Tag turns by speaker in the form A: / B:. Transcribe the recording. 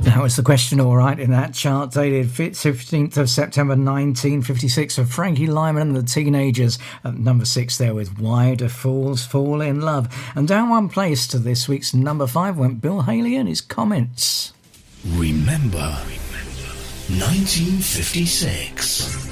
A: That was the question, all right, in that chart dated 15th of September 1956 of Frankie Lyman and the Teenagers at number 6 there with Why Do Fools Fall in Love. And down one place to this week's number 5 went Bill Haley and his Comments.
B: Remember 1956.